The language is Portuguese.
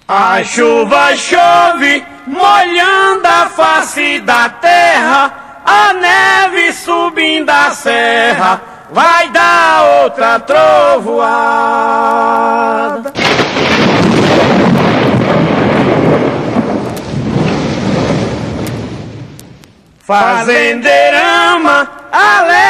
A chuva chove, molhando a face da terra, a neve subindo a serra, vai dar outra trovoada. Fazendeirama, alegre.